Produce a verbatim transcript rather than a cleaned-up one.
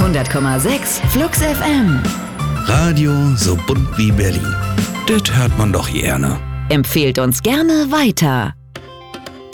hundert Komma sechs Flux F M. Radio so bunt wie Berlin. Das hört man doch gerne. Empfehlt uns gerne weiter.